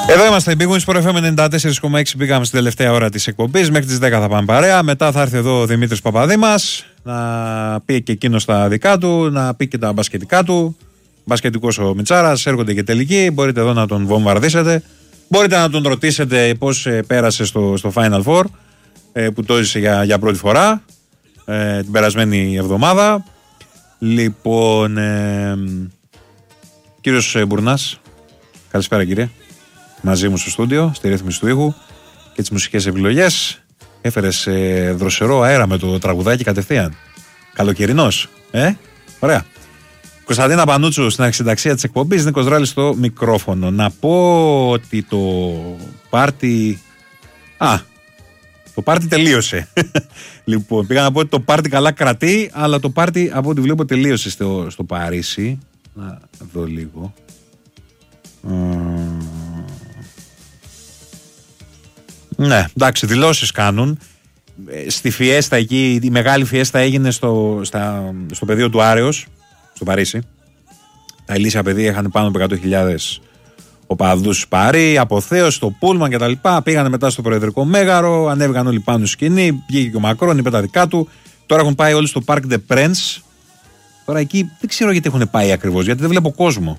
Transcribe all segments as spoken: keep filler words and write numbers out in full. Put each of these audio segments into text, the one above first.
Εδώ είμαστε, η Big Wings Sport εφ εμ ενενήντα τέσσερα κόμμα έξι. Πήγαμε στην τελευταία ώρα της εκπομπής. Μέχρι τις δέκα θα πάμε παρέα. Μετά θα έρθει εδώ ο Δημήτρης Παπαδήμας να πει και εκείνος τα δικά του, να πει και τα μπασκετικά του. Μπασκετικός ο Μιτσάρας, έρχονται και τελικοί. Μπορείτε εδώ να τον βομβαρδίσετε. Μπορείτε να τον ρωτήσετε πώς ε, πέρασε στο, στο Final Four, ε, που το έζησε για, για πρώτη φορά ε, την περασμένη εβδομάδα. Λοιπόν, ε, κύριος Μπουρνάς, καλησπέρα κύριε. Μαζί μου στο στούντιο, στη ρύθμιση του ήχου και τις μουσικές επιλογές. Έφερες ε, δροσερό αέρα με το τραγουδάκι κατευθείαν. Καλοκαιρινός, ε, ωραία. Κωνσταντίνα Πανούτσου στην αρχισυνταξία της εκπομπής, Νίκος Δράλης στο μικρόφωνο. Να πω ότι το πάρτι... Α, το πάρτι τελείωσε. Λοιπόν, πήγα να πω ότι το πάρτι καλά κρατεί, αλλά το πάρτι από ό,τι βλέπω τελείωσε στο, στο Παρίσι. Να δω λίγο. Ναι, εντάξει, δηλώσεις κάνουν. Στη φιέστα εκεί, η μεγάλη φιέστα έγινε στο, στα, στο πεδίο του Άρεος, στο Παρίσι. Τα ηλίσια παιδεία είχαν πάνω από εκατό χιλιάδες οπαδούς Παρί, αποθέωση, στο Πούλμαν κτλ. Πήγανε μετά στο Προεδρικό Μέγαρο, ανέβηκαν όλοι πάνω στη σκηνή, βγήκε και ο Μακρόν, είπε τα δικά του. Τώρα έχουν πάει όλοι στο Parc des Princes. Τώρα εκεί δεν ξέρω γιατί έχουν πάει ακριβώς, γιατί δεν βλέπω κόσμο.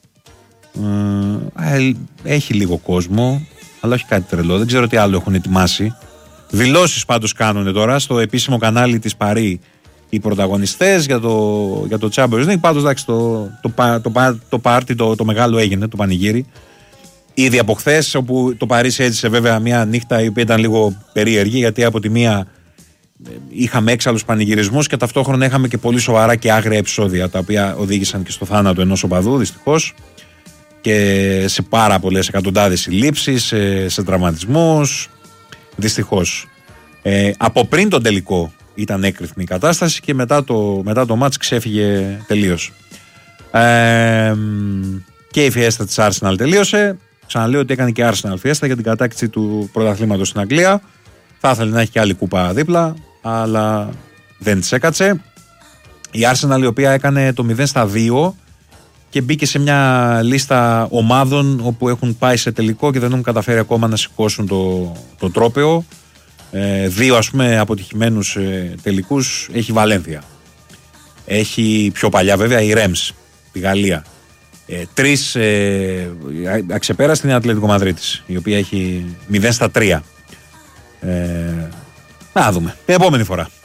Ε, έχει λίγο κόσμο, αλλά όχι κάτι τρελό. Δεν ξέρω τι άλλο έχουν ετοιμάσει. Δηλώσεις πάντως κάνουν τώρα στο επίσημο κανάλι της Παρί οι πρωταγωνιστές για το, για το Champions League. Πάντως εντάξει, το, το, το, το, το πάρτι το, το μεγάλο έγινε, το πανηγύρι. Ήδη από χθες, όπου το Παρίσι έζησε βέβαια μια νύχτα η οποία ήταν λίγο περίεργη, γιατί από τη μία είχαμε έξαλλους πανηγυρισμούς και ταυτόχρονα είχαμε και πολύ σοβαρά και άγρια επεισόδια, τα οποία οδήγησαν και στο θάνατο ενός οπαδού, δυστυχώς, και σε πάρα πολλές εκατοντάδες συλλήψεις, σε, σε τραυματισμούς, δυστυχώς. Ε, από πριν τον τελικό ήταν έκρηθμη η κατάσταση και μετά το, μετά το μάτς ξέφυγε τελείως. Ε, και η φιέστα της Arsenal τελείωσε. Ξαναλέω ότι έκανε και Arsenal φιέστα για την κατάκτηση του πρωταθλήματος στην Αγγλία. Θα ήθελε να έχει και άλλη κούπα δίπλα, αλλά δεν της έκατσε. Η Arsenal, η οποία έκανε το μηδέν στα δύο και μπήκε σε μια λίστα ομάδων όπου έχουν πάει σε τελικό και δεν έχουν καταφέρει ακόμα να σηκώσουν το, το τρόπαιο. Ε, δύο ας πούμε αποτυχημένους ε, τελικούς έχει η Βαλένθια. Έχει πιο παλιά βέβαια η Ρέμς, τη Γαλλία. Ε, τρεις ε, αξεπέραστη είναι η Ατλέτικο Μαδρίτης, η οποία έχει μηδέν στα τρία. Ε, να δούμε την επόμενη φορά.